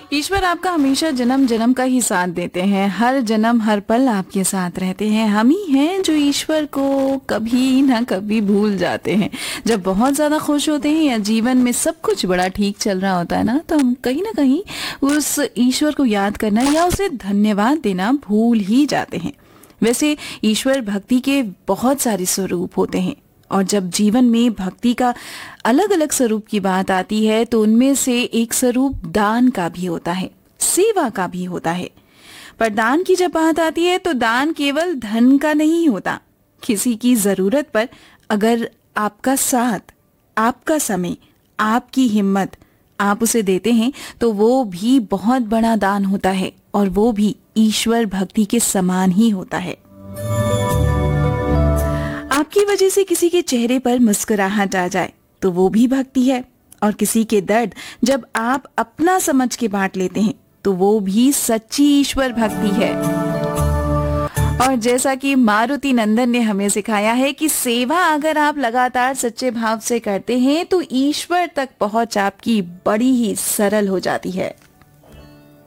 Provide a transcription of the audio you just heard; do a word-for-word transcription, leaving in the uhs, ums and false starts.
ईश्वर आपका हमेशा जन्म जन्म का ही साथ देते हैं, हर जन्म हर पल आपके साथ रहते हैं। हम ही हैं जो ईश्वर को कभी ना कभी भूल जाते हैं। जब बहुत ज्यादा खुश होते हैं या जीवन में सब कुछ बड़ा ठीक चल रहा होता है ना, तो हम कहीं ना कहीं उस ईश्वर को याद करना या उसे धन्यवाद देना भूल ही जाते हैं। वैसे ईश्वर भक्ति के बहुत सारे स्वरूप होते हैं, और जब जीवन में भक्ति का अलग अलग स्वरूप की बात आती है तो उनमें से एक स्वरूप दान का भी होता है, सेवा का भी होता है। पर दान की जब बात आती है तो दान केवल धन का नहीं होता। किसी की जरूरत पर अगर आपका साथ, आपका समय, आपकी हिम्मत आप उसे देते हैं तो वो भी बहुत बड़ा दान होता है, और वो भी ईश्वर भक्ति के समान ही होता है। आपकी वजह से किसी के चेहरे पर मुस्कुराहट आ जाए तो वो भी भक्ति है, और किसी के दर्द जब आप अपना समझ के बांट लेते हैं तो वो भी सच्ची ईश्वर भक्ति है। और जैसा कि मारुति नंदन ने हमें सिखाया है कि सेवा अगर आप लगातार सच्चे भाव से करते हैं तो ईश्वर तक पहुंच आपकी बड़ी ही सरल हो जाती है।